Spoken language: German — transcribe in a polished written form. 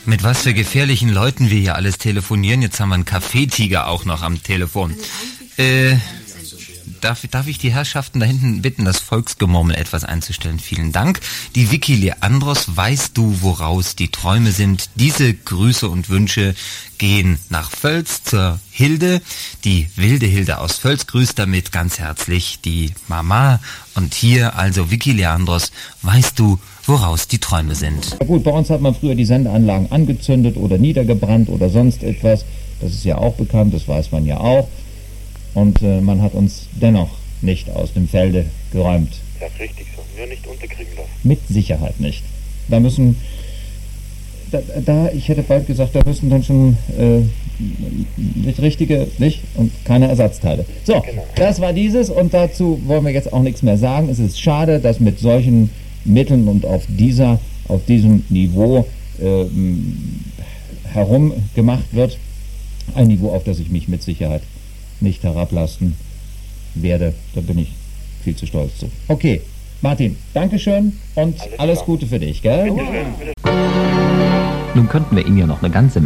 Mit was für gefährlichen Leuten wir hier alles telefonieren. Jetzt haben wir einen Kaffeetiger auch noch am Telefon. Darf ich die Herrschaften da hinten bitten, das Volksgemurmel etwas einzustellen? Vielen Dank. Die Vicky Leandros, weißt du, woraus die Träume sind? Diese Grüße und Wünsche gehen nach Völz zur Hilde. Die wilde Hilde aus Völz grüßt damit ganz herzlich die Mama. Und hier also Vicky Leandros, weißt du, woraus die Träume sind? Ja gut, bei uns hat man früher die Sendeanlagen angezündet oder niedergebrannt oder sonst etwas. Das ist ja auch bekannt, das weiß man ja auch. Und man hat uns dennoch nicht aus dem Felde geräumt. Das ist richtig so, nur nicht unterkriegen lassen. Mit Sicherheit nicht. Da müssen, ich hätte bald gesagt, da müssen dann schon nicht richtige, nicht? Und keine Ersatzteile. So, genau. Das war dieses und dazu wollen wir jetzt auch nichts mehr sagen. Es ist schade, dass mit solchen Mitteln und auf diesem Niveau herumgemacht wird. Ein Niveau, auf das ich mich mit Sicherheit nicht herablassen werde. Da bin ich viel zu stolz zu. Okay, Martin, Dankeschön und alles Gute für dich, gell? Bitte schön, bitte. Nun könnten wir Ihnen ja noch eine ganze